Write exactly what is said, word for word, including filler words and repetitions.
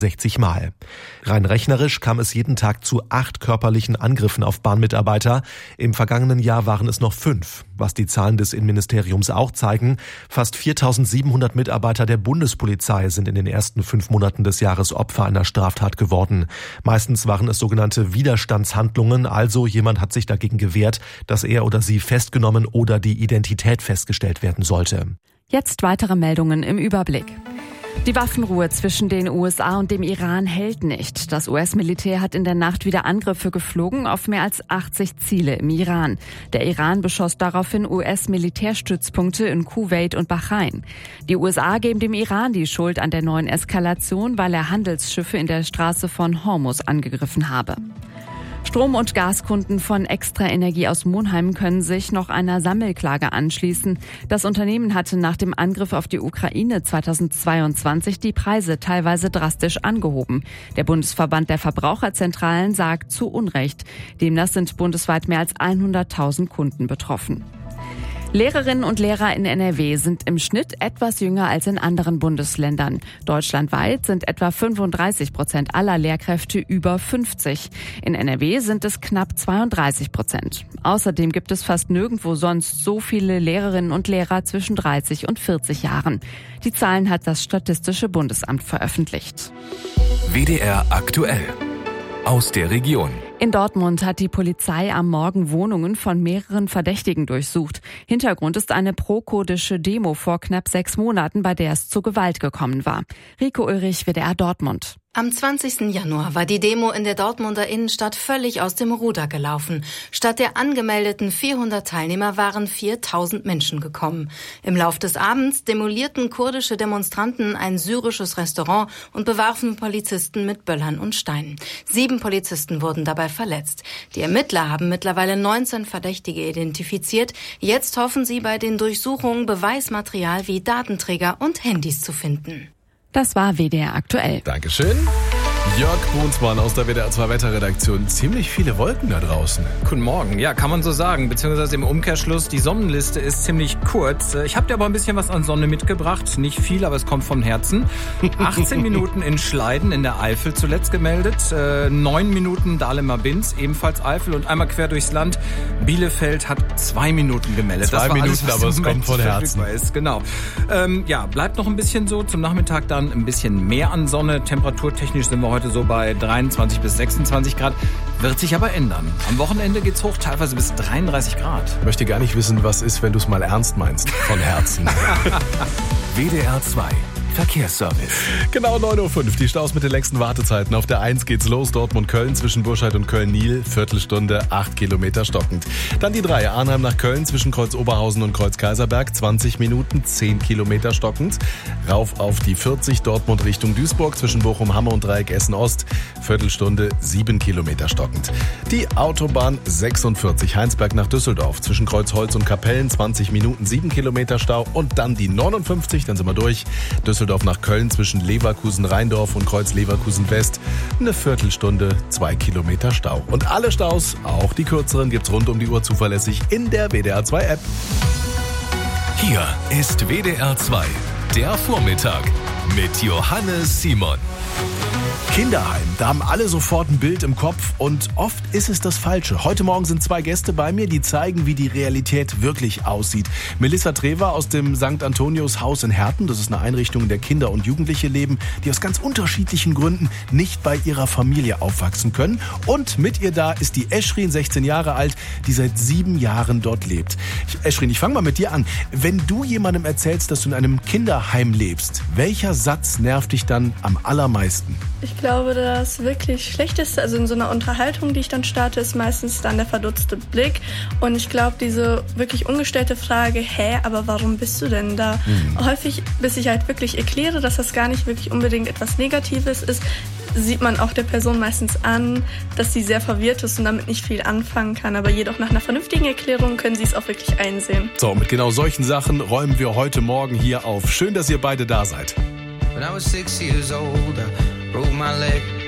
sechzig Mal. Rein rechnerisch kam es jeden Tag zu acht körperlichen Angriffen auf Bahnmitarbeiter. Im vergangenen Jahr waren es noch fünf. Was die Zahlen des Innenministeriums auch zeigen, fast viertausendsiebenhundert Mitarbeiter der Bundespolizei sind in den ersten fünf Monaten des Jahres Opfer einer Straftat geworden. Meistens waren es sogenannte Widerstandshandlungen, also jemand hat sich dagegen gewehrt, dass er oder sie festgenommen oder die Identität festgestellt werden sollte. Jetzt weitere Meldungen im Überblick. Die Waffenruhe zwischen den U S A und dem Iran hält nicht. Das U S-Militär hat in der Nacht wieder Angriffe geflogen auf mehr als achtzig Ziele im Iran. Der Iran beschoss daraufhin U S-Militärstützpunkte in Kuwait und Bahrain. Die U S A geben dem Iran die Schuld an der neuen Eskalation, weil er Handelsschiffe in der Straße von Hormuz angegriffen habe. Strom- und Gaskunden von Extra Energie aus Monheim können sich noch einer Sammelklage anschließen. Das Unternehmen hatte nach dem Angriff auf die Ukraine zweitausendzweiundzwanzig die Preise teilweise drastisch angehoben. Der Bundesverband der Verbraucherzentralen sagt zu Unrecht. Demnach sind bundesweit mehr als hunderttausend Kunden betroffen. Lehrerinnen und Lehrer in N R W sind im Schnitt etwas jünger als in anderen Bundesländern. Deutschlandweit sind etwa fünfunddreißig Prozent aller Lehrkräfte über fünfzig. In N R W sind es knapp zweiunddreißig Prozent. Außerdem gibt es fast nirgendwo sonst so viele Lehrerinnen und Lehrer zwischen dreißig und vierzig Jahren. Die Zahlen hat das Statistische Bundesamt veröffentlicht. W D R aktuell. Aus der Region. In Dortmund hat die Polizei am Morgen Wohnungen von mehreren Verdächtigen durchsucht. Hintergrund ist eine pro-kurdische Demo vor knapp sechs Monaten, bei der es zu Gewalt gekommen war. Rico Ulrich, W D R Dortmund. Am zwanzigsten Januar war die Demo in der Dortmunder Innenstadt völlig aus dem Ruder gelaufen. Statt der angemeldeten vierhundert Teilnehmer waren viertausend Menschen gekommen. Im Lauf des Abends demolierten kurdische Demonstranten ein syrisches Restaurant und bewarfen Polizisten mit Böllern und Steinen. Sieben Polizisten wurden dabei verletzt. Die Ermittler haben mittlerweile neunzehn Verdächtige identifiziert. Jetzt hoffen sie, bei den Durchsuchungen Beweismaterial wie Datenträger und Handys zu finden. Das war W D R aktuell. Dankeschön. Jörg Brunsmann aus der W D R zwei Wetterredaktion. Ziemlich viele Wolken da draußen. Guten Morgen. Ja, kann man so sagen. Beziehungsweise im Umkehrschluss, die Sonnenliste ist ziemlich kurz. Ich habe dir aber ein bisschen was an Sonne mitgebracht. Nicht viel, aber es kommt vom Herzen. achtzehn Minuten in Schleiden in der Eifel zuletzt gemeldet. Neun Minuten Dahlemer Binz, ebenfalls Eifel. Und einmal quer durchs Land. Bielefeld hat zwei Minuten gemeldet. Zwei das war Minuten, alles, aber es kommt von Herzen. Ist. Genau. Ähm, ja, bleibt noch ein bisschen so. Zum Nachmittag dann ein bisschen mehr an Sonne. Temperaturtechnisch sind wir heute so bei dreiundzwanzig bis sechsundzwanzig Grad. Wird sich aber ändern. Am Wochenende geht's hoch, teilweise bis dreiunddreißig Grad. Ich möchte gar nicht wissen, was ist, wenn du es mal ernst meinst. Von Herzen. W D R zwei Verkehrsservice. Genau neun Uhr fünf, die Staus mit den längsten Wartezeiten. Auf der eins geht's los, Dortmund-Köln zwischen Burscheid und Köln-Nil, Viertelstunde, acht Kilometer stockend. Dann die drei, Arnheim nach Köln zwischen Kreuz Oberhausen und Kreuz Kaiserberg, zwanzig Minuten, zehn Kilometer stockend. Rauf auf die vierzig, Dortmund Richtung Duisburg zwischen Bochum-Hamme und Dreieck Essen-Ost, Viertelstunde, sieben Kilometer stockend. Die Autobahn sechsundvierzig, Heinsberg nach Düsseldorf zwischen Kreuzholz und Kapellen, zwanzig Minuten, sieben Kilometer Stau. Und dann die neunundfünfzig, dann sind wir durch, Düsseldorf nach Köln zwischen Leverkusen-Rheindorf und Kreuz Leverkusen-West. Eine Viertelstunde, zwei Kilometer Stau. Und alle Staus, auch die kürzeren, gibt's rund um die Uhr zuverlässig in der W D R zwei App. Hier ist W D R zwei, der Vormittag mit Johannes Simon. Kinderheim, da haben alle sofort ein Bild im Kopf und oft ist es das Falsche. Heute Morgen sind zwei Gäste bei mir, die zeigen, wie die Realität wirklich aussieht. Melissa Trever aus dem Sankt Antonius Haus in Herten, das ist eine Einrichtung, in der Kinder und Jugendliche leben, die aus ganz unterschiedlichen Gründen nicht bei ihrer Familie aufwachsen können. Und mit ihr da ist die Eschrin, sechzehn Jahre alt, die seit sieben Jahren dort lebt. Eschrin, ich fange mal mit dir an. Wenn du jemandem erzählst, dass du in einem Kinderheim lebst, welcher Satz nervt dich dann am allermeisten? Ich glaube, das wirklich Schlechteste, also in so einer Unterhaltung, die ich dann starte, ist meistens dann der verdutzte Blick. Und ich glaube, diese wirklich ungestellte Frage, hä, aber warum bist du denn da? Mhm. Häufig, bis ich halt wirklich erkläre, dass das gar nicht wirklich unbedingt etwas Negatives ist, sieht man auch der Person meistens an, dass sie sehr verwirrt ist und damit nicht viel anfangen kann. Aber jedoch nach einer vernünftigen Erklärung können sie es auch wirklich einsehen. So, mit genau solchen Sachen räumen wir heute Morgen hier auf. Schön, dass ihr beide da seid. When I was six years old, I broke my leg.